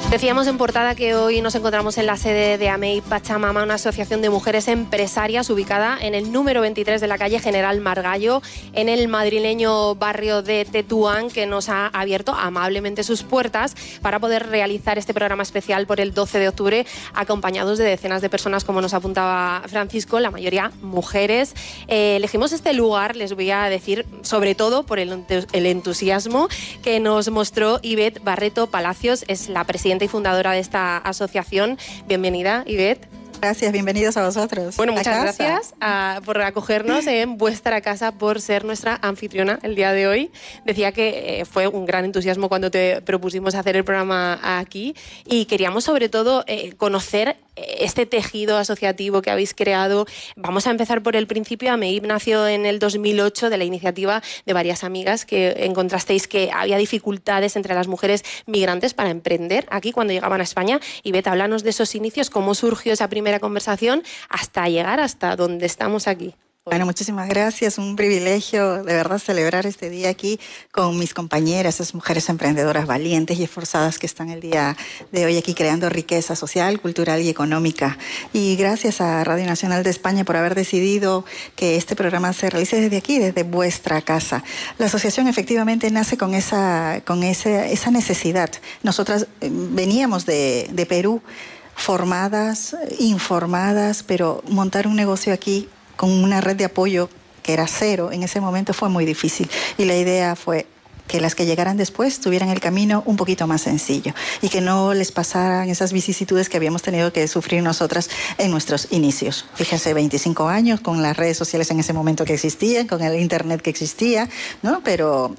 Decíamos en portada que hoy nos encontramos en la sede de AMEI Pachamama, una asociación de mujeres empresarias ubicada en el número 23 de la calle General Margallo, en el madrileño barrio de Tetuán, que nos ha abierto amablemente sus puertas para poder realizar este programa especial por el 12 de octubre, acompañados de decenas de personas, como nos apuntaba Francisco, la mayoría mujeres. Elegimos este lugar, les voy a decir, sobre todo por el entusiasmo que nos mostró Ivette Barreto Palacios, es la presidenta y fundadora de esta asociación. Bienvenida, Ivette. Gracias, bienvenidos a vosotros. Bueno, muchas gracias por acogernos en vuestra casa, por ser nuestra anfitriona el día de hoy. Decía que fue un gran entusiasmo cuando te propusimos hacer el programa aquí y queríamos sobre todo conocer este tejido asociativo que habéis creado. Vamos a empezar por el principio. AMEI nació en el 2008 de la iniciativa de varias amigas que encontrasteis que había dificultades entre las mujeres migrantes para emprender aquí cuando llegaban a España. Y Ivette, háblanos de esos inicios, cómo surgió esa primera conversación hasta llegar hasta donde estamos aquí. Bueno, muchísimas gracias. Un privilegio de verdad celebrar este día aquí con mis compañeras, esas mujeres emprendedoras valientes y esforzadas que están el día de hoy aquí creando riqueza social, cultural y económica. Y gracias a Radio Nacional de España por haber decidido que este programa se realice desde aquí, desde vuestra casa. La asociación efectivamente nace con esa necesidad. Nosotras veníamos de Perú, formadas, informadas, pero montar un negocio aquí con una red de apoyo que era cero, en ese momento fue muy difícil. Y la idea fue que las que llegaran después tuvieran el camino un poquito más sencillo y que no les pasaran esas vicisitudes que habíamos tenido que sufrir nosotras en nuestros inicios. Fíjense, 25 años con las redes sociales en ese momento que existían, con el internet que existía, ¿no? Pero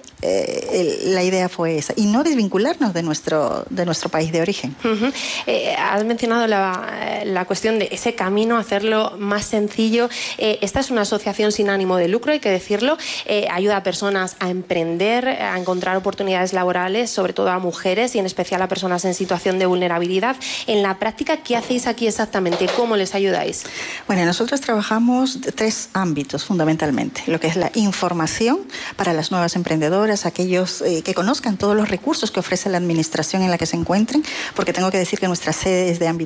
la idea fue esa, y no desvincularnos de nuestro país de origen. Has mencionado la cuestión de ese camino, hacerlo más sencillo. Esta es una asociación sin ánimo de lucro, hay que decirlo. Ayuda a personas a emprender, a encontrar oportunidades laborales, sobre todo a mujeres y en especial a personas en situación de vulnerabilidad. En la práctica, ¿qué hacéis aquí exactamente? ¿Cómo les ayudáis? Bueno, nosotros trabajamos tres ámbitos fundamentalmente. Lo que es la información para las nuevas emprendedoras, aquellos que conozcan todos los recursos que ofrece la administración en la que se encuentren, porque tengo que decir que nuestra sede es de ámbito